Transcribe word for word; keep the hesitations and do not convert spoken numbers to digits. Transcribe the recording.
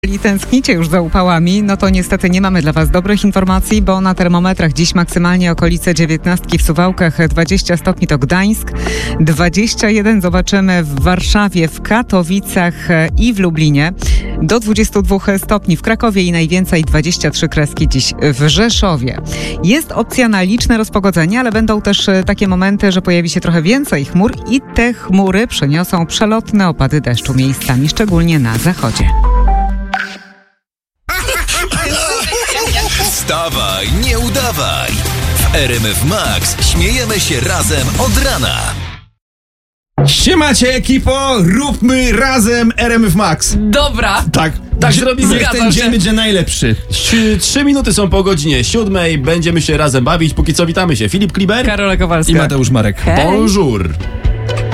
Jeżeli tęsknicie już za upałami, no to niestety nie mamy dla Was dobrych informacji, bo na termometrach dziś maksymalnie okolice dziewiętnastki w Suwałkach, dwadzieścia stopni to Gdańsk, dwadzieścia jeden zobaczymy w Warszawie, w Katowicach i w Lublinie, do dwudziestu dwóch stopni w Krakowie i najwięcej dwadzieścia trzy kreski dziś w Rzeszowie. Jest opcja na liczne rozpogodzenie, ale będą też takie momenty, że pojawi się trochę więcej chmur i te chmury przyniosą przelotne opady deszczu miejscami, szczególnie na zachodzie. Wstawaj, nie udawaj! W R M F Max śmiejemy się razem od rana. Siemacie ekipo, róbmy razem R M F Max. Dobra. Tak, Tak Ż- zrobimy. Niech ten dzień będzie najlepszy. Trzy, trzy minuty są po godzinie siódmej. Będziemy się razem bawić. Póki co witamy się. Filip Kliber Karola Kowalska. I Mateusz Marek. Hej. Bonjour.